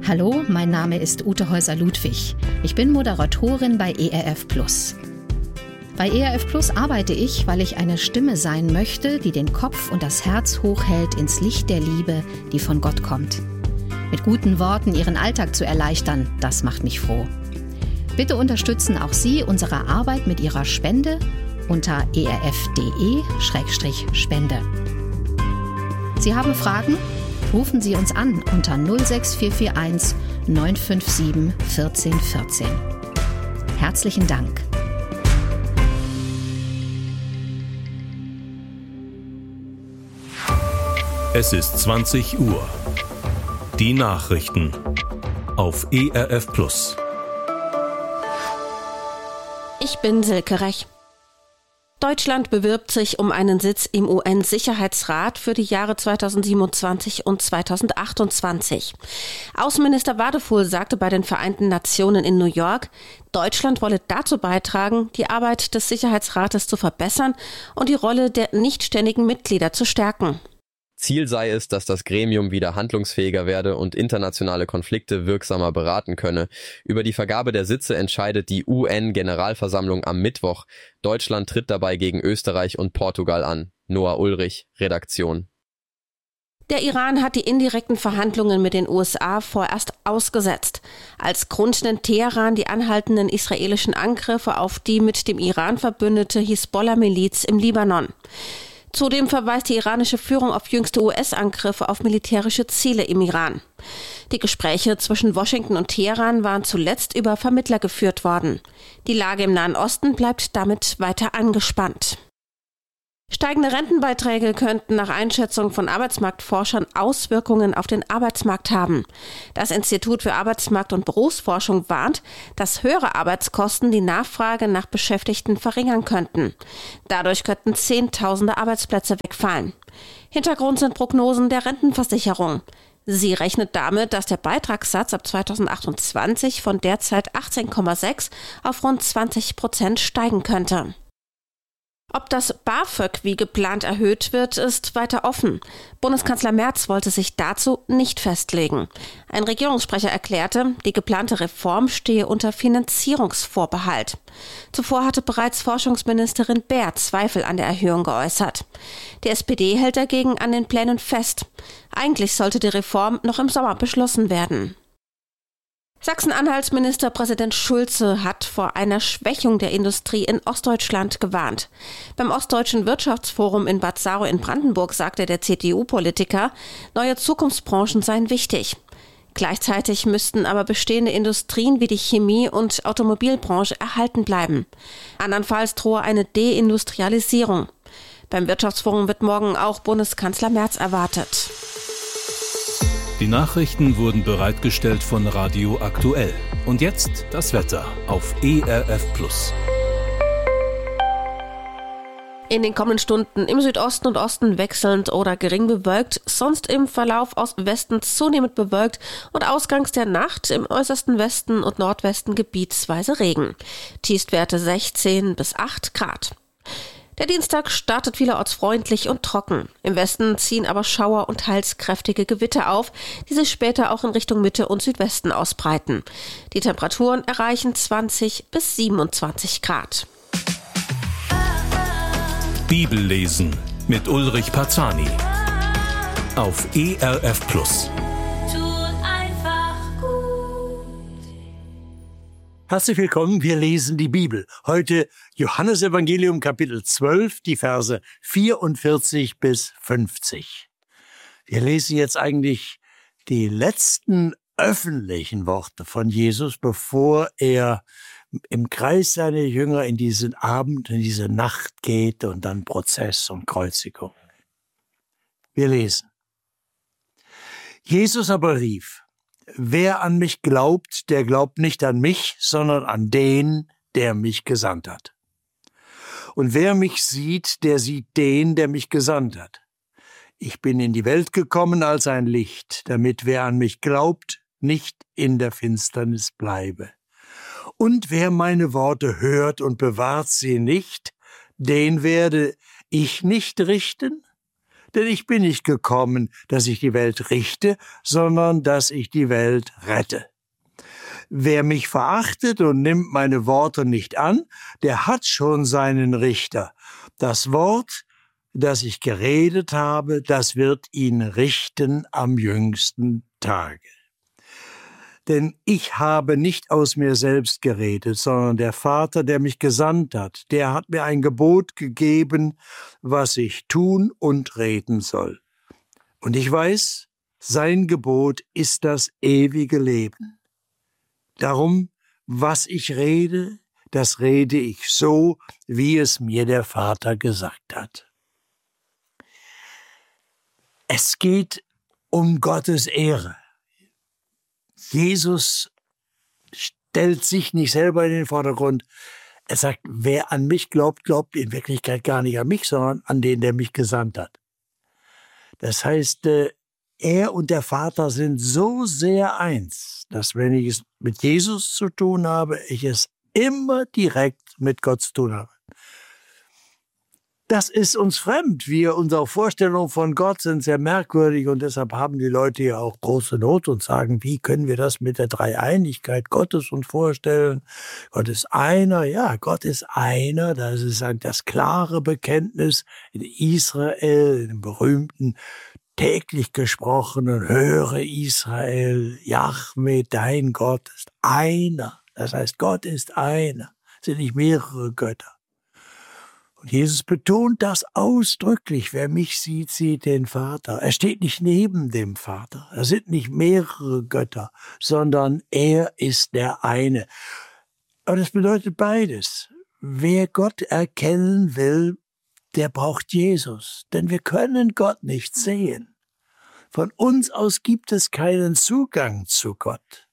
Hallo, mein Name ist Ute Häuser-Ludwig. Ich bin Moderatorin bei ERF+. Bei ERF+ arbeite ich, weil ich eine Stimme sein möchte, die den Kopf und das Herz hochhält ins Licht der Liebe, die von Gott kommt. Mit guten Worten Ihren Alltag zu erleichtern, das macht mich froh. Bitte unterstützen auch Sie unsere Arbeit mit Ihrer Spende unter erf.de/spende. Sie haben Fragen? Rufen Sie uns an unter 06441 957 1414. Herzlichen Dank. Es ist 20 Uhr. Die Nachrichten auf ERF+. Ich bin Silke Rech. Deutschland bewirbt sich um einen Sitz im UN-Sicherheitsrat für die Jahre 2027 und 2028. Außenminister Wadefuhl sagte bei den Vereinten Nationen in New York, Deutschland wolle dazu beitragen, die Arbeit des Sicherheitsrates zu verbessern und die Rolle der nichtständigen Mitglieder zu stärken. Ziel sei es, dass das Gremium wieder handlungsfähiger werde und internationale Konflikte wirksamer beraten könne. Über die Vergabe der Sitze entscheidet die UN-Generalversammlung am Mittwoch. Deutschland tritt dabei gegen Österreich und Portugal an. Noah Ulrich, Redaktion. Der Iran hat die indirekten Verhandlungen mit den USA vorerst ausgesetzt. Als Grund nennt Teheran die anhaltenden israelischen Angriffe auf die mit dem Iran verbündete Hisbollah-Miliz im Libanon. Zudem verweist die iranische Führung auf jüngste US-Angriffe auf militärische Ziele im Iran. Die Gespräche zwischen Washington und Teheran waren zuletzt über Vermittler geführt worden. Die Lage im Nahen Osten bleibt damit weiter angespannt. Steigende Rentenbeiträge könnten nach Einschätzung von Arbeitsmarktforschern Auswirkungen auf den Arbeitsmarkt haben. Das Institut für Arbeitsmarkt- und Berufsforschung warnt, dass höhere Arbeitskosten die Nachfrage nach Beschäftigten verringern könnten. Dadurch könnten Zehntausende Arbeitsplätze wegfallen. Hintergrund sind Prognosen der Rentenversicherung. Sie rechnet damit, dass der Beitragssatz ab 2028 von derzeit 18,6 auf rund 20% steigen könnte. Ob das BAföG wie geplant erhöht wird, ist weiter offen. Bundeskanzler Merz wollte sich dazu nicht festlegen. Ein Regierungssprecher erklärte, die geplante Reform stehe unter Finanzierungsvorbehalt. Zuvor hatte bereits Forschungsministerin Baer Zweifel an der Erhöhung geäußert. Die SPD hält dagegen an den Plänen fest. Eigentlich sollte die Reform noch im Sommer beschlossen werden. Sachsen-Anhalts Ministerpräsident Schulze hat vor einer Schwächung der Industrie in Ostdeutschland gewarnt. Beim Ostdeutschen Wirtschaftsforum in Bad Saro in Brandenburg sagte der CDU-Politiker, neue Zukunftsbranchen seien wichtig. Gleichzeitig müssten aber bestehende Industrien wie die Chemie- und Automobilbranche erhalten bleiben. Andernfalls drohe eine Deindustrialisierung. Beim Wirtschaftsforum wird morgen auch Bundeskanzler Merz erwartet. Die Nachrichten wurden bereitgestellt von Radio Aktuell. Und jetzt das Wetter auf ERF+. In den kommenden Stunden im Südosten und Osten wechselnd oder gering bewölkt, sonst im Verlauf aus Westen zunehmend bewölkt und ausgangs der Nacht im äußersten Westen und Nordwesten gebietsweise Regen. Tiefstwerte 16 bis 8 Grad. Der Dienstag startet vielerorts freundlich und trocken. Im Westen ziehen aber Schauer und teils kräftige Gewitter auf, die sich später auch in Richtung Mitte und Südwesten ausbreiten. Die Temperaturen erreichen 20 bis 27 Grad. Bibellesen mit Ulrich Parzani auf ERF+. Herzlich willkommen, wir lesen die Bibel. Heute Johannesevangelium Kapitel 12, die Verse 44 bis 50. Wir lesen jetzt eigentlich die letzten öffentlichen Worte von Jesus, bevor er im Kreis seiner Jünger in diesen Abend, in diese Nacht geht und dann Prozess und Kreuzigung. Wir lesen. Jesus aber rief: Wer an mich glaubt, der glaubt nicht an mich, sondern an den, der mich gesandt hat. Und wer mich sieht, der sieht den, der mich gesandt hat. Ich bin in die Welt gekommen als ein Licht, damit wer an mich glaubt, nicht in der Finsternis bleibe. Und wer meine Worte hört und bewahrt sie nicht, den werde ich nicht richten, Denn ich bin nicht gekommen, dass ich die Welt richte, sondern dass ich die Welt rette. Wer mich verachtet und nimmt meine Worte nicht an, der hat schon seinen Richter. Das Wort, das ich geredet habe, das wird ihn richten am jüngsten Tage. Denn ich habe nicht aus mir selbst geredet, sondern der Vater, der mich gesandt hat, der hat mir ein Gebot gegeben, was ich tun und reden soll. Und ich weiß, sein Gebot ist das ewige Leben. Darum, was ich rede, das rede ich so, wie es mir der Vater gesagt hat. Es geht um Gottes Ehre. Jesus stellt sich nicht selber in den Vordergrund. Er sagt, wer an mich glaubt, glaubt in Wirklichkeit gar nicht an mich, sondern an den, der mich gesandt hat. Das heißt, er und der Vater sind so sehr eins, dass wenn ich es mit Jesus zu tun habe, ich es immer direkt mit Gott zu tun habe. Das ist uns fremd. Unsere Vorstellungen von Gott sind sehr merkwürdig und deshalb haben die Leute ja auch große Not und sagen, wie können wir das mit der Dreieinigkeit Gottes uns vorstellen? Gott ist einer, ja, Gott ist einer. Das ist das klare Bekenntnis in Israel, in dem berühmten täglich gesprochenen, höre Israel, Jahwe, dein Gott ist einer. Das heißt, Gott ist einer. Es sind nicht mehrere Götter. Und Jesus betont das ausdrücklich. Wer mich sieht, sieht den Vater. Er steht nicht neben dem Vater. Es sind nicht mehrere Götter, sondern er ist der eine. Aber das bedeutet beides. Wer Gott erkennen will, der braucht Jesus. Denn wir können Gott nicht sehen. Von uns aus gibt es keinen Zugang zu Gott.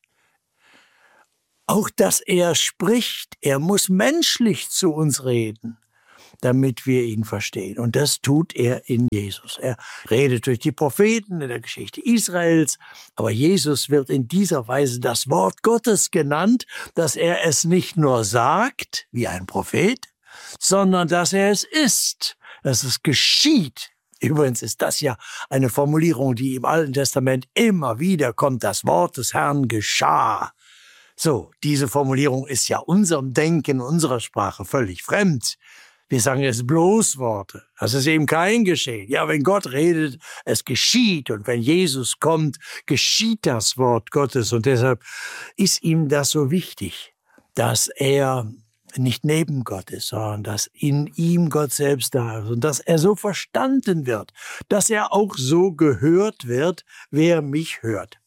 Auch dass er spricht, er muss menschlich zu uns reden, damit wir ihn verstehen. Und das tut er in Jesus. Er redet durch die Propheten in der Geschichte Israels, aber Jesus wird in dieser Weise das Wort Gottes genannt, dass er es nicht nur sagt, wie ein Prophet, sondern dass er es ist, dass es geschieht. Übrigens ist das ja eine Formulierung, die im Alten Testament immer wieder kommt, das Wort des Herrn geschah. So, diese Formulierung ist ja unserem Denken, unserer Sprache völlig fremd. Wir sagen es bloß Worte. Das ist eben kein Geschehen. Ja, wenn Gott redet, es geschieht. Und wenn Jesus kommt, geschieht das Wort Gottes. Und deshalb ist ihm das so wichtig, dass er nicht neben Gott ist, sondern dass in ihm Gott selbst da ist. Und dass er so verstanden wird, dass er auch so gehört wird, wer mich hört.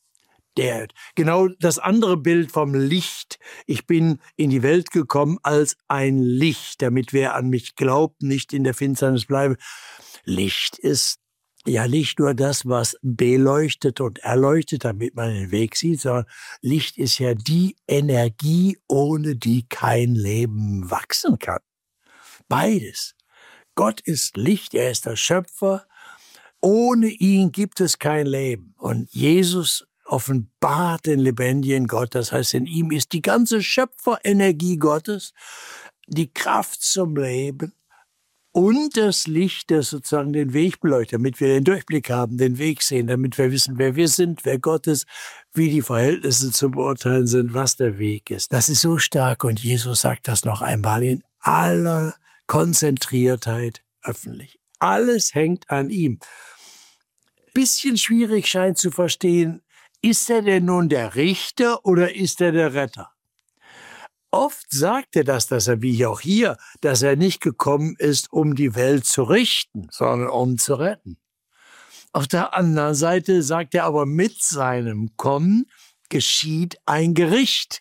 Genau das andere Bild vom Licht. Ich bin in die Welt gekommen als ein Licht, damit wer an mich glaubt, nicht in der Finsternis bleibe. Licht ist ja nicht nur das, was beleuchtet und erleuchtet, damit man den Weg sieht, sondern Licht ist ja die Energie, ohne die kein Leben wachsen kann. Beides. Gott ist Licht, er ist der Schöpfer. Ohne ihn gibt es kein Leben. Und Jesus offenbart den lebendigen Gott. Das heißt, in ihm ist die ganze Schöpferenergie Gottes, die Kraft zum Leben und das Licht, das sozusagen den Weg beleuchtet, damit wir den Durchblick haben, den Weg sehen, damit wir wissen, wer wir sind, wer Gott ist, wie die Verhältnisse zu beurteilen sind, was der Weg ist. Das ist so stark und Jesus sagt das noch einmal in aller Konzentriertheit öffentlich. Alles hängt an ihm. Bisschen schwierig scheint zu verstehen, ist er denn nun der Richter oder ist er der Retter? Oft sagt er das, dass er, wie auch hier, dass er nicht gekommen ist, um die Welt zu richten, sondern um zu retten. Auf der anderen Seite sagt er aber, mit seinem Kommen geschieht ein Gericht.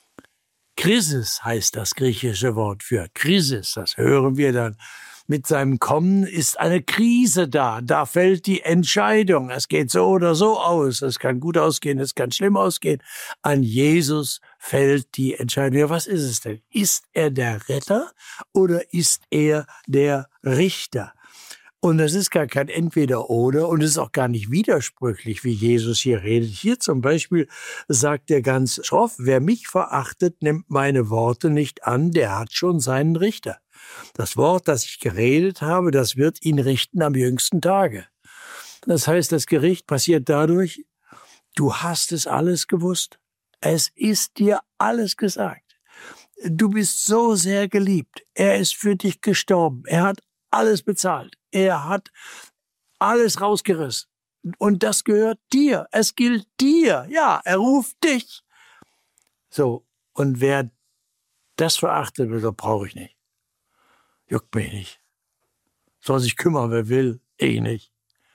Krisis heißt das griechische Wort für Krisis, das hören wir dann. Mit seinem Kommen ist eine Krise da. Da fällt die Entscheidung. Es geht so oder so aus. Es kann gut ausgehen, es kann schlimm ausgehen. An Jesus fällt die Entscheidung. Ja, was ist es denn? Ist er der Retter oder ist er der Richter? Und es ist gar kein Entweder-Oder und es ist auch gar nicht widersprüchlich, wie Jesus hier redet. Hier zum Beispiel sagt er ganz schroff, wer mich verachtet, nimmt meine Worte nicht an, der hat schon seinen Richter. Das Wort, das ich geredet habe, das wird ihn richten am jüngsten Tage. Das heißt, das Gericht passiert dadurch, du hast es alles gewusst. Es ist dir alles gesagt. Du bist so sehr geliebt. Er ist für dich gestorben. Er hat alles bezahlt. Er hat alles rausgerissen. Und das gehört dir. Es gilt dir. Ja, er ruft dich. So, und wer das verachtet, das brauche ich nicht. Juckt mich nicht. Soll sich kümmern, wer will. Ich nicht.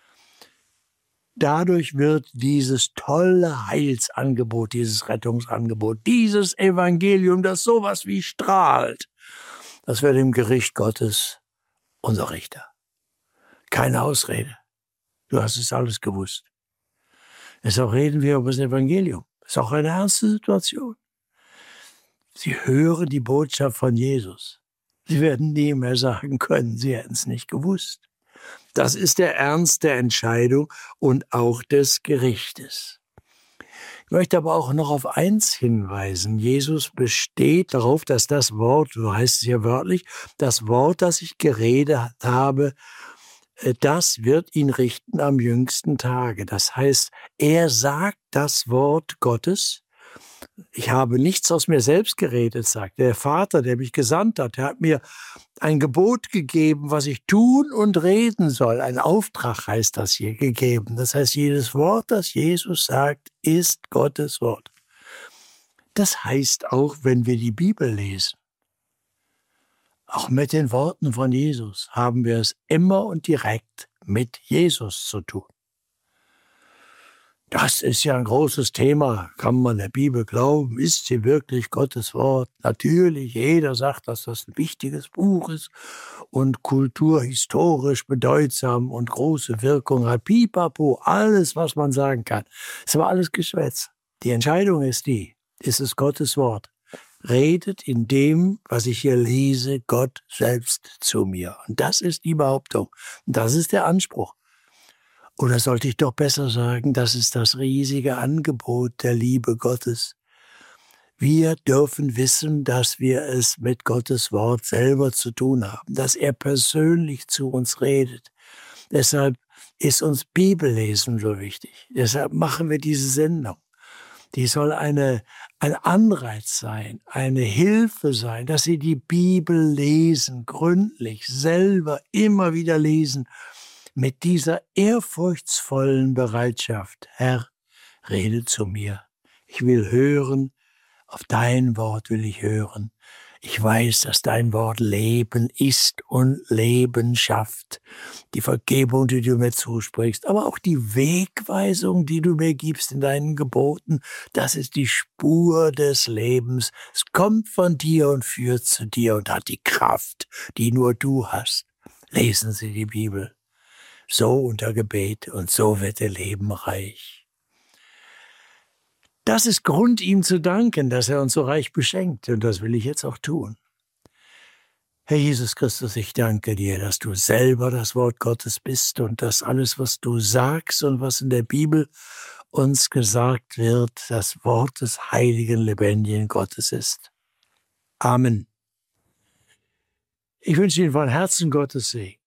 Dadurch wird dieses tolle Heilsangebot, dieses Rettungsangebot, dieses Evangelium, das sowas wie strahlt, das wird im Gericht Gottes unser Richter. Keine Ausrede. Du hast es alles gewusst. Deshalb reden wir über das Evangelium. Das ist auch eine ernste Situation. Sie hören die Botschaft von Jesus. Sie werden nie mehr sagen können, sie hätten es nicht gewusst. Das ist der Ernst der Entscheidung und auch des Gerichtes. Ich möchte aber auch noch auf eins hinweisen. Jesus besteht darauf, dass das Wort, so heißt es hier wörtlich, das Wort, das ich geredet habe, das wird ihn richten am jüngsten Tage. Das heißt, er sagt das Wort Gottes. Ich habe nichts aus mir selbst geredet, sagt der Vater, der mich gesandt hat. Er hat mir ein Gebot gegeben, was ich tun und reden soll. Ein Auftrag heißt das hier gegeben. Das heißt, jedes Wort, das Jesus sagt, ist Gottes Wort. Das heißt auch, wenn wir die Bibel lesen, auch mit den Worten von Jesus haben wir es immer und direkt mit Jesus zu tun. Das ist ja ein großes Thema. Kann man der Bibel glauben? Ist sie wirklich Gottes Wort? Natürlich, jeder sagt, dass das ein wichtiges Buch ist und kulturhistorisch bedeutsam und große Wirkung hat. Pipapo, alles, was man sagen kann. Ist aber alles Geschwätz. Die Entscheidung ist die, ist es Gottes Wort? Redet in dem, was ich hier lese, Gott selbst zu mir. Und das ist die Behauptung. Und das ist der Anspruch. Oder sollte ich doch besser sagen, das ist das riesige Angebot der Liebe Gottes. Wir dürfen wissen, dass wir es mit Gottes Wort selber zu tun haben, dass er persönlich zu uns redet. Deshalb ist uns Bibellesen so wichtig. Deshalb machen wir diese Sendung. Die soll ein Anreiz sein, eine Hilfe sein, dass Sie die Bibel lesen, gründlich, selber immer wieder lesen, mit dieser ehrfurchtsvollen Bereitschaft. Herr, rede zu mir. Ich will hören, auf dein Wort will ich hören. Ich weiß, dass dein Wort Leben ist und Leben schafft. Die Vergebung, die du mir zusprichst, aber auch die Wegweisung, die du mir gibst in deinen Geboten, das ist die Spur des Lebens. Es kommt von dir und führt zu dir und hat die Kraft, die nur du hast. Lesen Sie die Bibel. So unter Gebet und so wird Ihr Leben reich. Das ist Grund, ihm zu danken, dass er uns so reich beschenkt. Und das will ich jetzt auch tun. Herr Jesus Christus, ich danke dir, dass du selber das Wort Gottes bist und dass alles, was du sagst und was in der Bibel uns gesagt wird, das Wort des heiligen, lebendigen Gottes ist. Amen. Ich wünsche Ihnen von Herzen Gottes Segen.